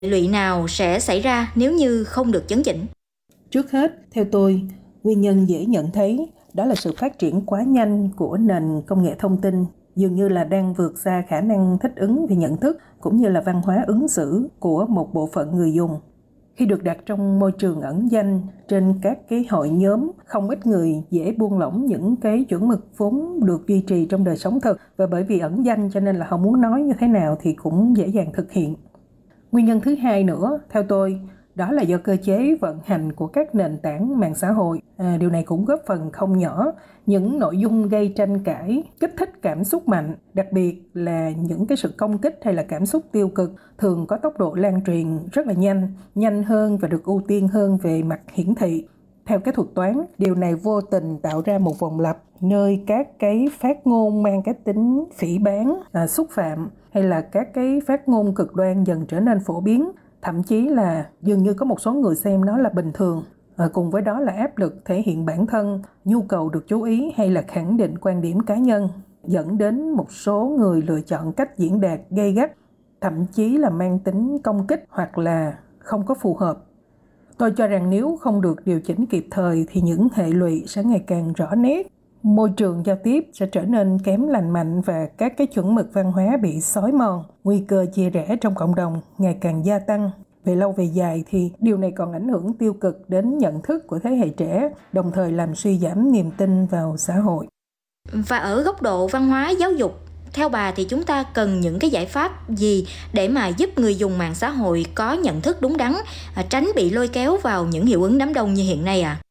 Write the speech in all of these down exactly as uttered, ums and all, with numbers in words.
lụy nào sẽ xảy ra nếu như không được chấn chỉnh? Trước hết, theo tôi, nguyên nhân dễ nhận thấy đó là sự phát triển quá nhanh của nền công nghệ thông tin, dường như là đang vượt xa khả năng thích ứng về nhận thức cũng như là văn hóa ứng xử của một bộ phận người dùng. Khi được đặt trong môi trường ẩn danh trên các cái hội nhóm, không ít người dễ buông lỏng những cái chuẩn mực vốn được duy trì trong đời sống thực, và bởi vì ẩn danh cho nên là họ muốn nói như thế nào thì cũng dễ dàng thực hiện. Nguyên nhân thứ hai nữa, theo tôi, đó là do cơ chế vận hành của các nền tảng mạng xã hội. À, điều này cũng góp phần không nhỏ. Những nội dung gây tranh cãi, kích thích cảm xúc mạnh, đặc biệt là những cái sự công kích hay là cảm xúc tiêu cực, thường có tốc độ lan truyền rất là nhanh, nhanh hơn và được ưu tiên hơn về mặt hiển thị. Theo cái thuật toán, điều này vô tình tạo ra một vòng lặp nơi các cái phát ngôn mang cái tính phỉ báng, à, xúc phạm hay là các cái phát ngôn cực đoan dần trở nên phổ biến. Thậm chí là dường như có một số người xem nó là bình thường. À, cùng với đó là áp lực thể hiện bản thân, nhu cầu được chú ý hay là khẳng định quan điểm cá nhân, dẫn đến một số người lựa chọn cách diễn đạt gay gắt, thậm chí là mang tính công kích hoặc là không có phù hợp. Tôi cho rằng nếu không được điều chỉnh kịp thời thì những hệ lụy sẽ ngày càng rõ nét. Môi trường giao tiếp sẽ trở nên kém lành mạnh và các cái chuẩn mực văn hóa bị xói mòn. Nguy cơ chia rẽ trong cộng đồng ngày càng gia tăng. Về lâu về dài thì điều này còn ảnh hưởng tiêu cực đến nhận thức của thế hệ trẻ, đồng thời làm suy giảm niềm tin vào xã hội. Và ở góc độ văn hóa giáo dục, theo bà thì chúng ta cần những cái giải pháp gì để mà giúp người dùng mạng xã hội có nhận thức đúng đắn, tránh bị lôi kéo vào những hiệu ứng đám đông như hiện nay ạ?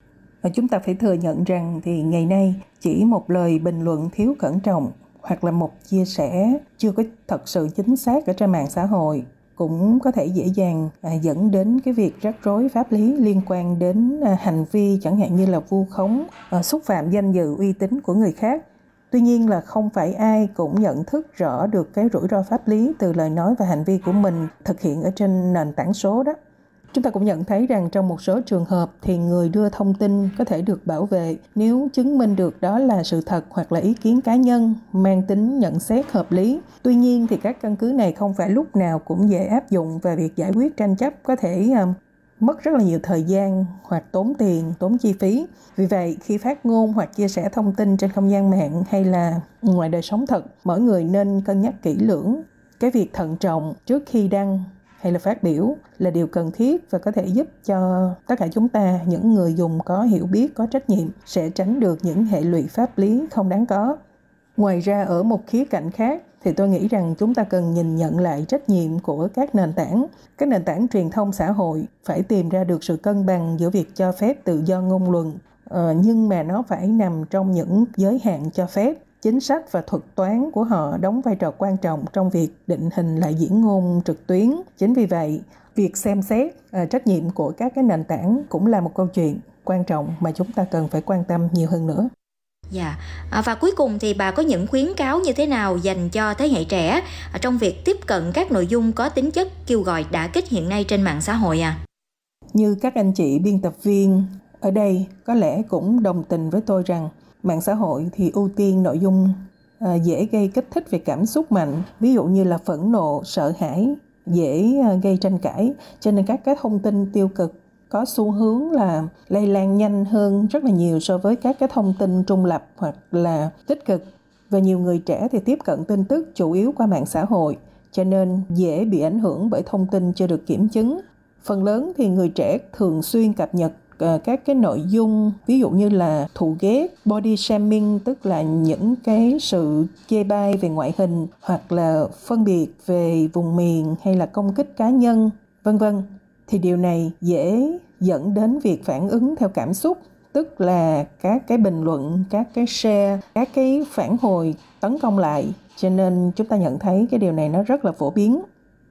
À? Chúng ta phải thừa nhận rằng thì ngày nay chỉ một lời bình luận thiếu cẩn trọng hoặc là một chia sẻ chưa có thật sự chính xác ở trên mạng xã hội cũng có thể dễ dàng à, dẫn đến cái việc rắc rối pháp lý liên quan đến à, hành vi chẳng hạn như là vu khống, à, xúc phạm danh dự uy tín của người khác. Tuy nhiên là không phải ai cũng nhận thức rõ được cái rủi ro pháp lý từ lời nói và hành vi của mình thực hiện ở trên nền tảng số đó. Chúng ta cũng nhận thấy rằng trong một số trường hợp thì người đưa thông tin có thể được bảo vệ nếu chứng minh được đó là sự thật hoặc là ý kiến cá nhân mang tính nhận xét hợp lý. Tuy nhiên thì các căn cứ này không phải lúc nào cũng dễ áp dụng và việc giải quyết tranh chấp có thể um, mất rất là nhiều thời gian hoặc tốn tiền, tốn chi phí. Vì vậy, khi phát ngôn hoặc chia sẻ thông tin trên không gian mạng hay là ngoài đời sống thật, mỗi người nên cân nhắc kỹ lưỡng. Cái việc thận trọng trước khi đăng hay là phát biểu là điều cần thiết và có thể giúp cho tất cả chúng ta, những người dùng có hiểu biết, có trách nhiệm, sẽ tránh được những hệ lụy pháp lý không đáng có. Ngoài ra, ở một khía cạnh khác, thì tôi nghĩ rằng chúng ta cần nhìn nhận lại trách nhiệm của các nền tảng. Các nền tảng truyền thông xã hội phải tìm ra được sự cân bằng giữa việc cho phép tự do ngôn luận, ờ, nhưng mà nó phải nằm trong những giới hạn cho phép. Chính sách và thuật toán của họ đóng vai trò quan trọng trong việc định hình lại diễn ngôn trực tuyến. Chính vì vậy, việc xem xét uh, trách nhiệm của các cái nền tảng cũng là một câu chuyện quan trọng mà chúng ta cần phải quan tâm nhiều hơn nữa. Dạ, à, và cuối cùng thì bà có những khuyến cáo như thế nào dành cho thế hệ trẻ trong việc tiếp cận các nội dung có tính chất kêu gọi đả kích hiện nay trên mạng xã hội à? Như các anh chị biên tập viên ở đây có lẽ cũng đồng tình với tôi rằng mạng xã hội thì ưu tiên nội dung à, dễ gây kích thích về cảm xúc mạnh, ví dụ như là phẫn nộ, sợ hãi, dễ à, gây tranh cãi, cho nên các cái thông tin tiêu cực có xu hướng là lây lan nhanh hơn rất là nhiều so với các cái thông tin trung lập hoặc là tích cực. Và nhiều người trẻ thì tiếp cận tin tức chủ yếu qua mạng xã hội, cho nên dễ bị ảnh hưởng bởi thông tin chưa được kiểm chứng. Phần lớn thì người trẻ thường xuyên cập nhật các cái nội dung ví dụ như là thù ghét, body shaming, tức là những cái sự chê bai về ngoại hình hoặc là phân biệt về vùng miền hay là công kích cá nhân, vân vân. Thì điều này dễ dẫn đến việc phản ứng theo cảm xúc, tức là các cái bình luận, các cái share, các cái phản hồi tấn công lại. Cho nên chúng ta nhận thấy cái điều này nó rất là phổ biến.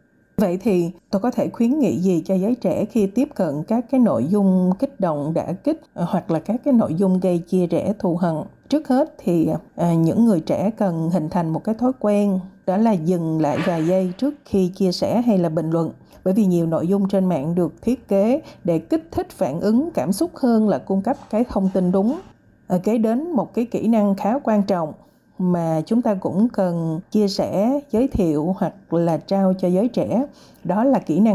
Vậy thì tôi có thể khuyến nghị gì cho giới trẻ khi tiếp cận các cái nội dung kích động, đả kích hoặc là các cái nội dung gây chia rẽ thù hằn? Trước hết thì à, những người trẻ cần hình thành một cái thói quen, đó là dừng lại vài giây trước khi chia sẻ hay là bình luận. Bởi vì nhiều nội dung trên mạng được thiết kế để kích thích phản ứng cảm xúc hơn là cung cấp cái thông tin đúng. À, kế đến một cái kỹ năng khá quan trọng mà chúng ta cũng cần chia sẻ, giới thiệu hoặc là trao cho giới trẻ, đó là kỹ năng